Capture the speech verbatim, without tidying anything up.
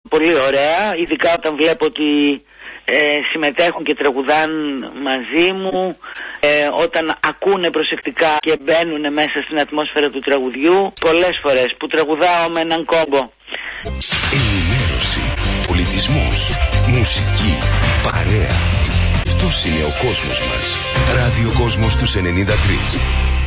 πολύ ωραία, ειδικά όταν βλέπω ότι ε, συμμετέχουν και τραγουδάν μαζί μου, ε, όταν ακούνε προσεκτικά και μπαίνουν μέσα στην ατμόσφαιρα του τραγουδιού. Πολλές φορές που τραγουδάω με έναν κόμπο. Ενημέρωση, πολιτισμός, μουσική, παρέα. Αυτός είναι ο κόσμος μας. Ραδιοκόσμος τους ενενήντα τρία.